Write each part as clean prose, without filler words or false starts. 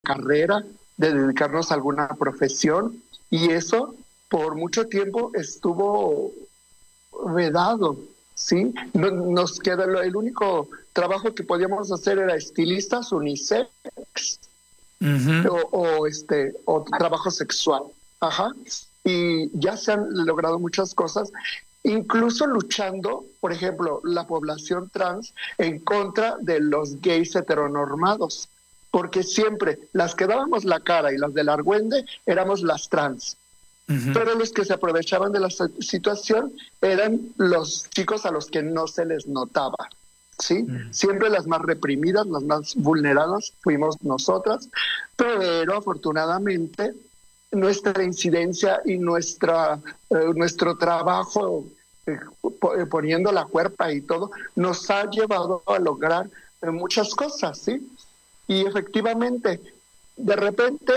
carrera, de dedicarnos a alguna profesión, y eso por mucho tiempo estuvo vedado, ¿sí? Nos queda el único trabajo que podíamos hacer era estilistas unisex, o trabajo sexual. Ajá. Y ya se han logrado muchas cosas, incluso luchando, por ejemplo, la población trans en contra de los gays heteronormados, porque siempre las que dábamos la cara y las del argüende éramos las trans. Pero los que se aprovechaban de la situación eran los chicos a los que no se les notaba, ¿sí? Siempre las más reprimidas, las más vulneradas fuimos nosotras, pero afortunadamente nuestra incidencia y nuestro trabajo poniendo la cuerpa y todo nos ha llevado a lograr muchas cosas, ¿sí? Y efectivamente, de repente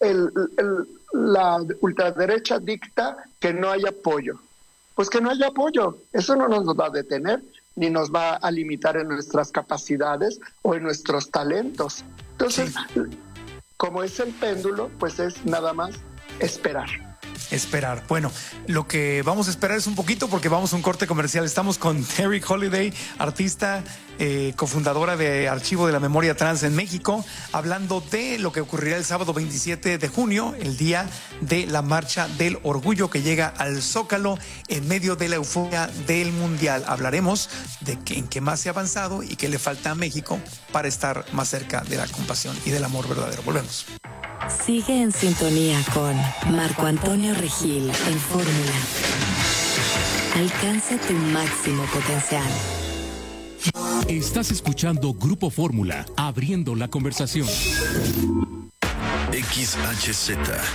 la ultraderecha dicta que no hay apoyo. Pues que no haya apoyo, eso no nos va a detener ni nos va a limitar en nuestras capacidades o en nuestros talentos. Entonces, como es el péndulo, pues es nada más esperar. Esperar. Bueno, lo que vamos a esperar es un poquito porque vamos a un corte comercial. Estamos con Terry Holiday, artista, cofundadora de Archivo de la Memoria Trans en México, hablando de lo que ocurrirá el sábado 27 de junio, el día de la Marcha del Orgullo que llega al Zócalo en medio de la euforia del Mundial. Hablaremos de en qué más se ha avanzado y qué le falta a México para estar más cerca de la compasión y del amor verdadero. Volvemos. Sigue en sintonía con Marco Antonio Regil en Fórmula. Alcanza tu máximo potencial. Estás escuchando Grupo Fórmula, abriendo la conversación. XHZ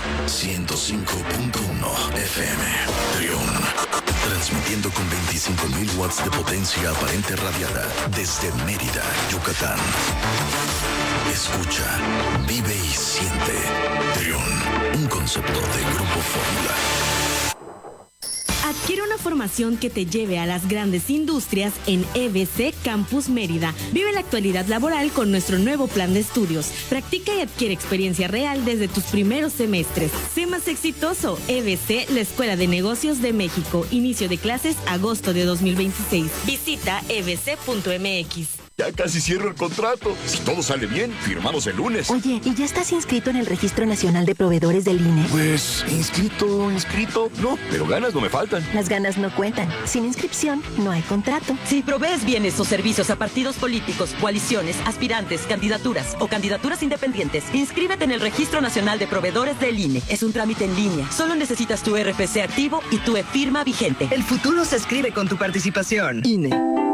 105.1 FM Trión, transmitiendo con 25.000 watts de potencia aparente radiada desde Mérida, Yucatán. Escucha, vive y siente. Trión, un concepto de Grupo Fórmula. Adquiere una formación que te lleve a las grandes industrias en EBC Campus Mérida. Vive la actualidad laboral con nuestro nuevo plan de estudios. Practica y adquiere experiencia real desde tus primeros semestres. Sé más exitoso. EBC, la Escuela de Negocios de México. Inicio de clases agosto de 2026. Visita ebc.mx. Ya casi cierro el contrato. Si todo sale bien, firmamos el lunes. Oye, ¿y ya estás inscrito en el Registro Nacional de Proveedores del INE? Pues, inscrito. No, pero ganas no me faltan. Las ganas no cuentan. Sin inscripción, no hay contrato. Si provees bienes o servicios a partidos políticos, coaliciones, aspirantes, candidaturas o candidaturas independientes, inscríbete en el Registro Nacional de Proveedores del INE. Es un trámite en línea. Solo necesitas tu RFC activo y tu e-firma vigente. El futuro se escribe con tu participación. INE.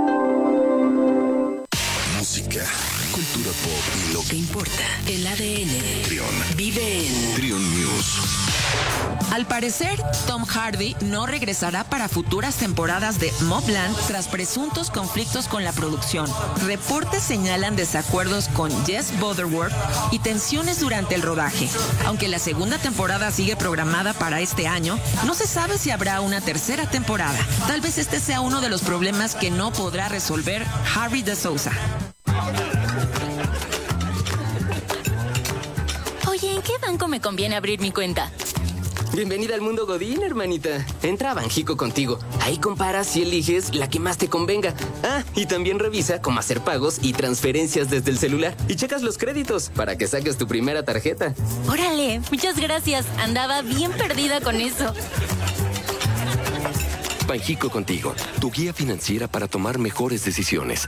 Música, cultura pop y lo que importa. El ADN. Trión. Vive en Trión News. Al parecer, Tom Hardy no regresará para futuras temporadas de Mobland tras presuntos conflictos con la producción. Reportes señalan desacuerdos con Jess Butterworth y tensiones durante el rodaje. Aunque la segunda temporada sigue programada para este año, no se sabe si habrá una tercera temporada. Tal vez este sea uno de los problemas que no podrá resolver Harry de Sousa. Oye, ¿en qué banco me conviene abrir mi cuenta? Bienvenida al mundo Godín, hermanita. Entra a Banjico contigo. Ahí comparas y eliges la que más te convenga. Ah, y también revisa cómo hacer pagos y transferencias desde el celular. Y checas los créditos para que saques tu primera tarjeta. Órale, muchas gracias. Andaba bien perdida con eso. Banjico contigo, tu guía financiera para tomar mejores decisiones.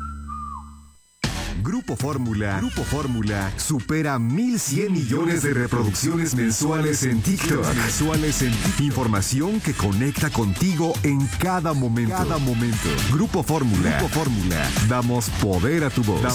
Grupo Fórmula supera 1,100 millones de reproducciones mensuales en TikTok. Información que conecta contigo en cada momento. Grupo Fórmula. Damos poder a tu voz.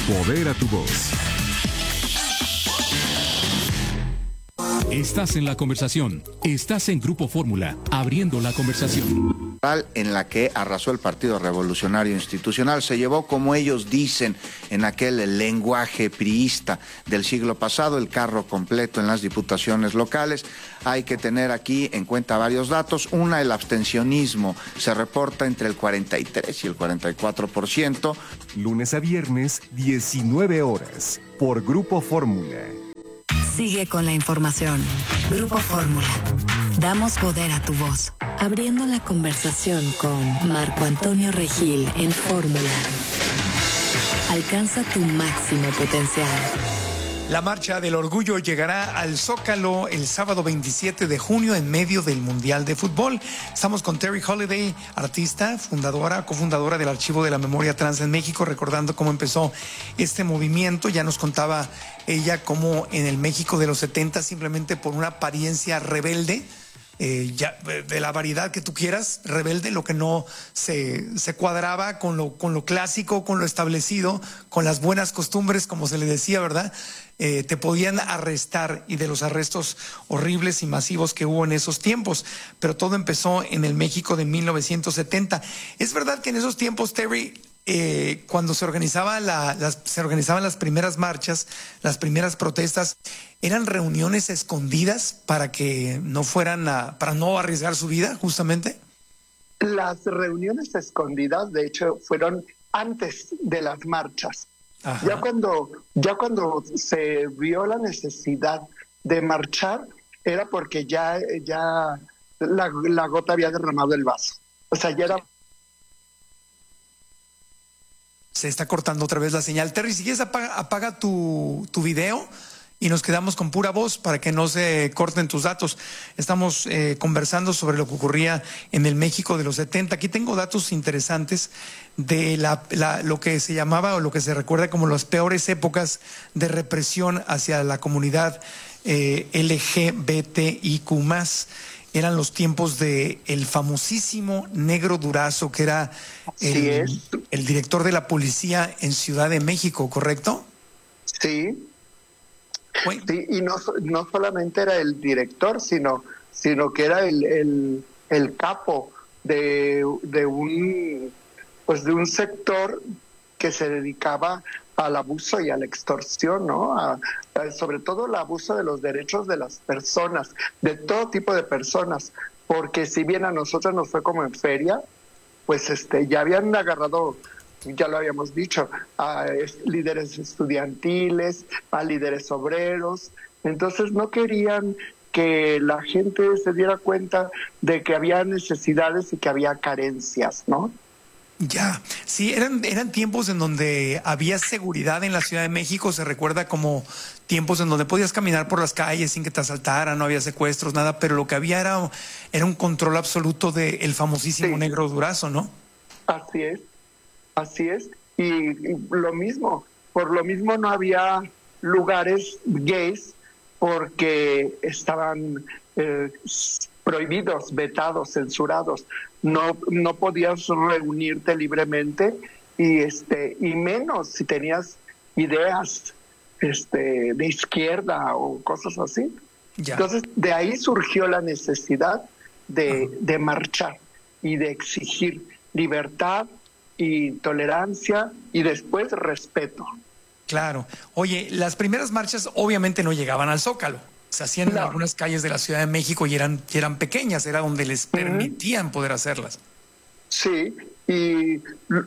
Estás en la conversación. Estás en Grupo Fórmula, abriendo la conversación. En la que arrasó el Partido Revolucionario Institucional, se llevó, como ellos dicen, en aquel lenguaje priista del siglo pasado, el carro completo en las diputaciones locales. Hay que tener aquí en cuenta varios datos. Una, el abstencionismo se reporta entre el 43 y el 44%. Lunes a viernes, 19 horas, por Grupo Fórmula. Sigue con la información. Grupo Fórmula. Damos poder a tu voz. Abriendo la conversación con Marco Antonio Regil en Fórmula. Alcanza tu máximo potencial. La Marcha del Orgullo llegará al Zócalo el sábado 27 de junio en medio del Mundial de Fútbol. Estamos con Terry Holiday, artista, cofundadora del Archivo de la Memoria Trans en México, recordando cómo empezó este movimiento. Ya nos contaba ella cómo en el México de los 70, simplemente por una apariencia rebelde, ya de la variedad que tú quieras, rebelde, lo que no se cuadraba con lo clásico, con lo establecido, con las buenas costumbres, como se le decía, ¿verdad? Te podían arrestar, y de los arrestos horribles y masivos que hubo en esos tiempos, pero todo empezó en el México de 1970. Es verdad que en esos tiempos, Terry, cuando se organizaban las primeras marchas, las primeras protestas, eran reuniones escondidas para que no para no arriesgar su vida, justamente. Las reuniones escondidas, de hecho, fueron antes de las marchas. Ajá. Ya cuando se vio la necesidad de marchar, era porque ya la gota había derramado el vaso. O sea, ya era... Se está cortando otra vez la señal. Terry, si quieres apaga tu video y nos quedamos con pura voz para que no se corten tus datos. Estamos conversando sobre lo que ocurría en el México de los 70. Aquí tengo datos interesantes de lo que se llamaba o lo que se recuerda como las peores épocas de represión hacia la comunidad LGBTIQ+. Eran los tiempos de el famosísimo Negro Durazo, que era el director de la policía en Ciudad de México, ¿correcto? Sí. Sí, y no solamente era el director, sino que era el capo de un sector que se dedicaba al abuso y a la extorsión, ¿no? Sobre todo el abuso de los derechos de las personas, de todo tipo de personas, porque si bien a nosotros nos fue como en feria, pues ya habían agarrado, ya lo habíamos dicho, a líderes estudiantiles, a líderes obreros. Entonces no querían que la gente se diera cuenta de que había necesidades y que había carencias, ¿no? Ya, sí, eran tiempos en donde había seguridad en la Ciudad de México. Se recuerda como tiempos en donde podías caminar por las calles sin que te asaltaran, no había secuestros, nada, pero lo que había era un control absoluto del famosísimo Negro Durazo, ¿no? Así es, y lo mismo, por lo mismo no había lugares gays porque estaban prohibidos, vetados, censurados. No podías reunirte libremente y menos si tenías ideas de izquierda o cosas así. Ya. Entonces de ahí surgió la necesidad de marchar y de exigir libertad y tolerancia y después respeto. Claro. Oye, las primeras marchas obviamente no llegaban al Zócalo. Se hacían en algunas calles de la Ciudad de México y eran pequeñas, era donde les permitían poder hacerlas. Sí, y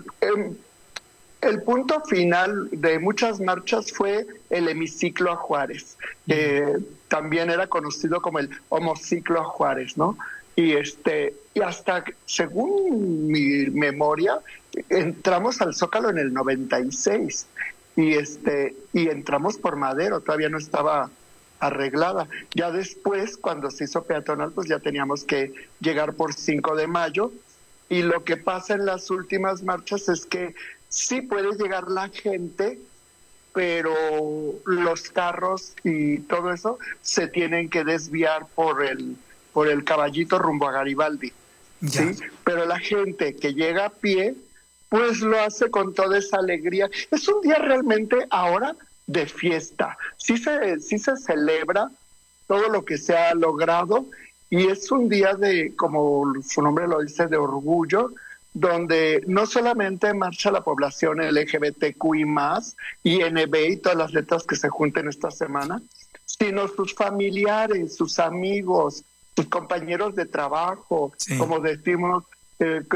el punto final de muchas marchas fue el hemiciclo a Juárez, que también era conocido como el homociclo a Juárez, ¿no? Y hasta, según mi memoria, entramos al Zócalo en el 96 y entramos por Madero, todavía no estaba arreglada. Ya después, cuando se hizo peatonal, pues ya teníamos que llegar por 5 de mayo, y lo que pasa en las últimas marchas es que sí puede llegar la gente, pero los carros y todo eso se tienen que desviar por el Caballito rumbo a Garibaldi, ¿sí? Pero la gente que llega a pie, pues lo hace con toda esa alegría. Es un día realmente ahora de fiesta. Sí se celebra todo lo que se ha logrado, y es un día de, como su nombre lo dice, de orgullo, donde no solamente marcha la población LGBTQI+, INB y todas las letras que se junten esta semana, sino sus familiares, sus amigos, sus compañeros de trabajo, como decimos,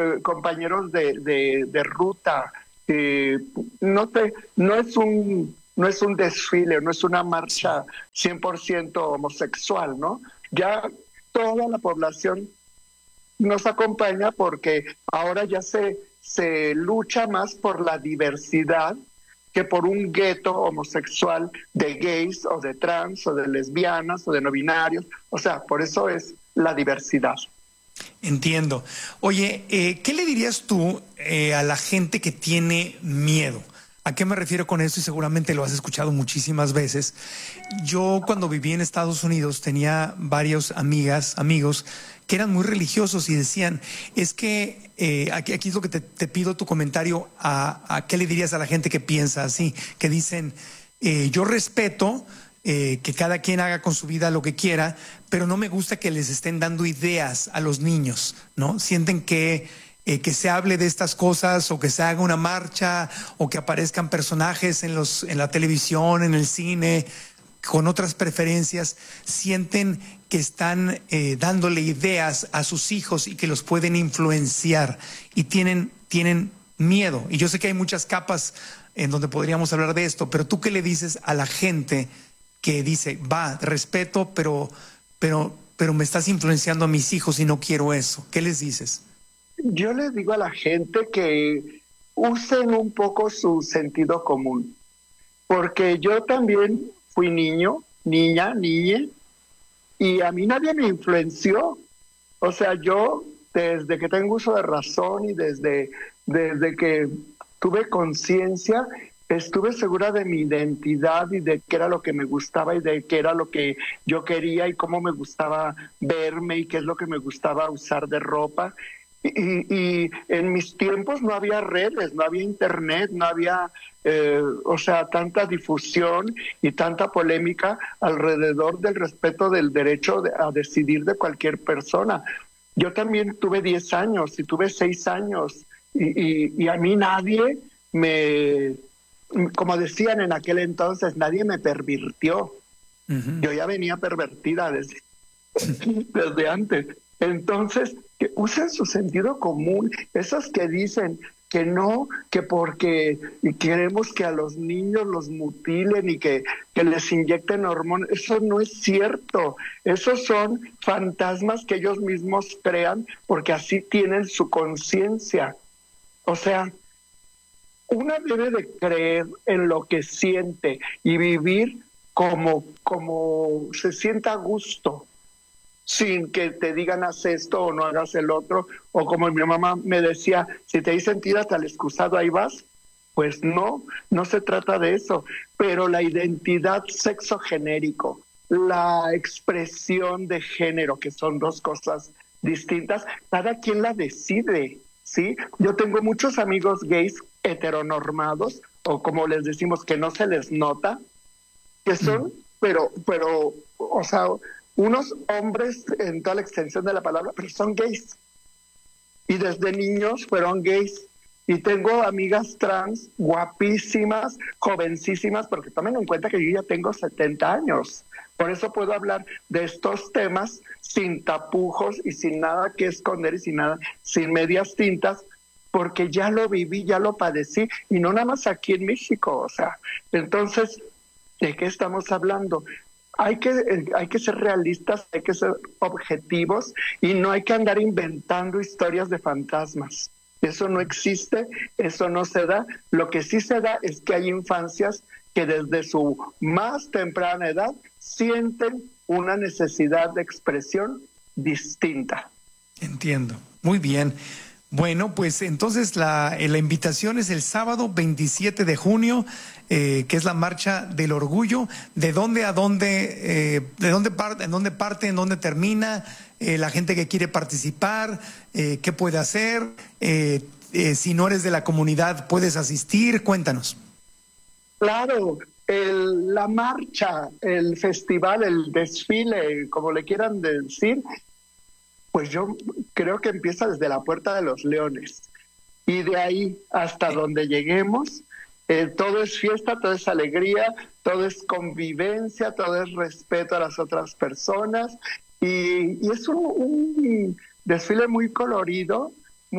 compañeros de ruta. No es no es un desfile, no es una marcha 100% homosexual, ¿no? Ya toda la población nos acompaña porque ahora ya se lucha más por la diversidad que por un gueto homosexual de gays o de trans o de lesbianas o de no binarios. O sea, por eso es la diversidad. Entiendo. Oye, ¿qué le dirías tú a la gente que tiene miedo? ¿A qué me refiero con esto? Y seguramente lo has escuchado muchísimas veces. Yo cuando viví en Estados Unidos tenía varios amigos que eran muy religiosos y decían, es que aquí es lo que te pido tu comentario a qué le dirías a la gente que piensa así, que dicen, yo respeto que cada quien haga con su vida lo que quiera, pero no me gusta que les estén dando ideas a los niños, ¿no? Sienten que se hable de estas cosas o que se haga una marcha o que aparezcan personajes en la televisión, en el cine, con otras preferencias, sienten que están dándole ideas a sus hijos y que los pueden influenciar y tienen miedo. Y yo sé que hay muchas capas en donde podríamos hablar de esto, pero ¿tú qué le dices a la gente que dice, respeto, pero me estás influenciando a mis hijos y no quiero eso? ¿Qué les dices? Yo les digo a la gente que usen un poco su sentido común, porque yo también fui niño, niña, y a mí nadie me influenció. O sea, yo desde que tengo uso de razón y desde que tuve conciencia, estuve segura de mi identidad y de qué era lo que me gustaba y de qué era lo que yo quería y cómo me gustaba verme y qué es lo que me gustaba usar de ropa. Y en mis tiempos no había redes, no había internet, no había, tanta difusión y tanta polémica alrededor del respeto del derecho a decidir de cualquier persona. Yo también tuve 10 años y tuve 6 años y a mí nadie como decían en aquel entonces, nadie me pervirtió. Uh-huh. Yo ya venía pervertida desde antes. Entonces, que usen su sentido común. Esos que dicen que no, que porque queremos que a los niños los mutilen y que les inyecten hormonas, eso no es cierto. Esos son fantasmas que ellos mismos crean porque así tienen su conciencia. O sea, una debe de creer en lo que siente y vivir como se sienta a gusto, sin que te digan haz esto o no hagas el otro, o como mi mamá me decía, si te dicen tírate al excusado, ahí vas. Pues no se trata de eso, pero la identidad sexogenérico, la expresión de género, que son dos cosas distintas, cada quien la decide, ¿sí? Yo tengo muchos amigos gays heteronormados, o como les decimos, que no se les nota, que son, pero, o sea, unos hombres en toda la extensión de la palabra, pero son gays. Y desde niños fueron gays. Y tengo amigas trans guapísimas, jovencísimas, porque tomen en cuenta que yo ya tengo 70 años. Por eso puedo hablar de estos temas sin tapujos y sin nada que esconder y sin medias tintas, porque ya lo viví, ya lo padecí, y no nada más aquí en México. O sea, entonces, ¿de qué estamos hablando? Hay que ser realistas, hay que ser objetivos y no hay que andar inventando historias de fantasmas. Eso no existe, eso no se da. Lo que sí se da es que hay infancias que desde su más temprana edad sienten una necesidad de expresión distinta. Entiendo. Muy bien. Bueno, pues entonces la invitación es el sábado 27 de junio, que es la Marcha del Orgullo. ¿De dónde a dónde, en dónde parte, en dónde termina? La gente que quiere participar, ¿qué puede hacer? Si no eres de la comunidad, ¿puedes asistir? Cuéntanos. Claro, la marcha, el festival, el desfile, como le quieran decir, pues yo creo que empieza desde la Puerta de los Leones y de ahí hasta donde lleguemos, todo es fiesta, todo es alegría, todo es convivencia, todo es respeto a las otras personas y es un desfile muy colorido,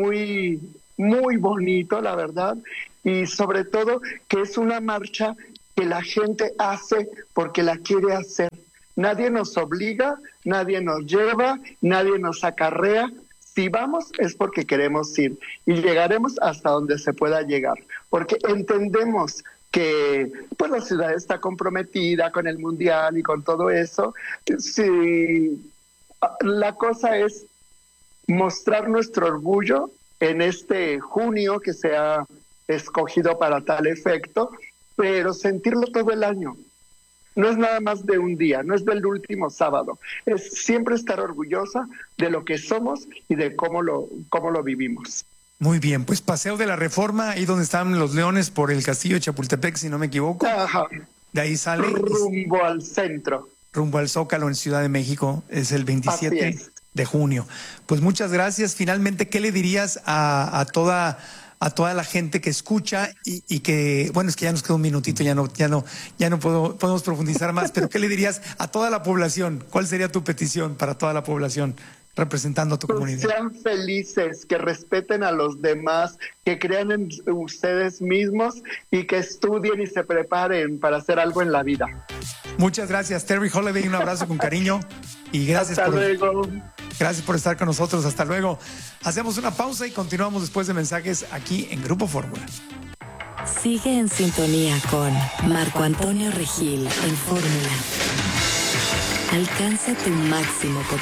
muy bonito, la verdad, y sobre todo que es una marcha que la gente hace porque la quiere hacer. Nadie nos obliga, nadie nos lleva, nadie nos acarrea. Si vamos es porque queremos ir y llegaremos hasta donde se pueda llegar, porque entendemos que pues la ciudad está comprometida con el mundial y con todo eso. Sí, la cosa es mostrar nuestro orgullo en este junio que se ha escogido para tal efecto, pero sentirlo todo el año. No es nada más de un día, no es del último sábado. Es siempre estar orgullosa de lo que somos y de cómo lo vivimos. Muy bien, pues Paseo de la Reforma, ahí donde están los leones por el Castillo de Chapultepec, si no me equivoco. Ajá. De ahí sale. Rumbo al centro. Rumbo al Zócalo en Ciudad de México, es el 27 de junio. Pues muchas gracias. Finalmente, ¿qué le dirías a toda la gente que escucha y que, bueno, es que ya nos queda un minutito, ya no podemos profundizar más, pero ¿qué le dirías a toda la población? ¿Cuál sería tu petición para toda la población representando a tu comunidad? Sean felices, que respeten a los demás, que crean en ustedes mismos y que estudien y se preparen para hacer algo en la vida. Muchas gracias, Terry Holiday, un abrazo con cariño y gracias Gracias por estar con nosotros. Hasta luego. Hacemos una pausa y continuamos después de mensajes aquí en Grupo Fórmula. Sigue en sintonía con Marco Antonio Regil en Fórmula. Alcanza tu máximo potencial.